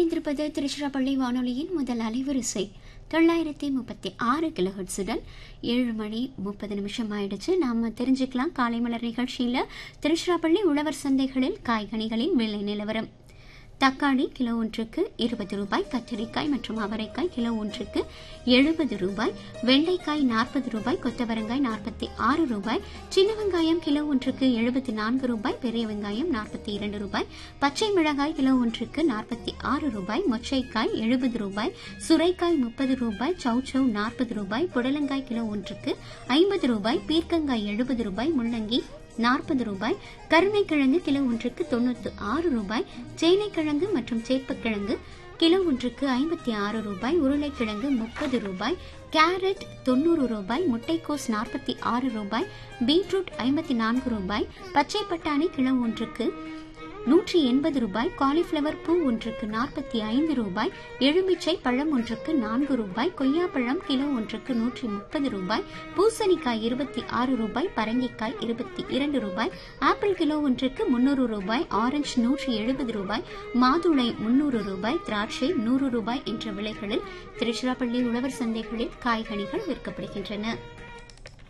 இணைந்திருப்பது திருச்சிராப்பள்ளி வானொலியின் முதல் அலைவரிசை 936 கிலோஹெர்ட்ஸுடன் 7 மணி 30 நிமிஷம் ஆயிடுச்சு. நாம தெரிஞ்சுக்கலாம் காலை மலர் நிகழ்ச்சியில் திருச்சிராப்பள்ளி உழவர் சந்தைகளில் காய்கனிகளின் விலை நிலவரம். தக்காளி கிலோ ஒன்றுக்கு 20 ரூபாய், கத்திரிக்காய் மற்றும் அவரைக்காய் கிலோ ஒன்றுக்கு 70 ரூபாய், வெண்டைக்காய் 40 ரூபாய், கொத்தவரங்காய் 46 ரூபாய், சின்ன வெங்காயம் கிலோ ஒன்றுக்கு 74 ரூபாய், பெரிய வெங்காயம் 42 ரூபாய், பச்சை மிளகாய் கிலோ ஒன்றுக்கு 46 ரூபாய், மொச்சைக்காய் 70 ரூபாய், சுரைக்காய் 30 ரூபாய், சௌச்சௌ 40 ரூபாய், புடலங்காய் கிலோ ஒன்றுக்கு 50 ரூபாய், பீர்க்கங்காய் 70 ரூபாய், முள்ளங்கி 40 ரூபாய், கருணைக்கிழங்கு கிலோ ஒன்றுக்கு 96 ரூபாய், சேனைக்கிழங்கு மற்றும் சேப்பக்கிழங்கு கிலோ ஒன்றுக்கு 56 ரூபாய், உருளைக்கிழங்கு 30 ரூபாய், கேரட் 90 ரூபாய், முட்டைக்கோஸ் 46 ரூபாய், பீட்ரூட் 54 ரூபாய், பச்சை பட்டாணி கிலோ ஒன்றுக்கு 180 ரூபாய், காலிஃபிளவர் பூ ஒன்றுக்கு 45 ரூபாய், எலுமிச்சை பழம் ஒன்றுக்கு 4 ரூபாய், கொய்யாப்பழம் கிலோ ஒன்றுக்கு 130 ரூபாய், பூசணிக்காய் 26 ரூபாய், பரங்கிக்காய் 22 ரூபாய், ஆப்பிள் கிலோ ஒன்றுக்கு 300 ரூபாய், ஆரஞ்சு 170 ரூபாய், மாதுளை 300 ரூபாய், திராட்சை 100 ரூபாய் என்ற விலைகளில் திருச்சிராப்பள்ளி உழவர் சந்தைகளில் காய்கனிகள் விற்கப்படுகின்றன.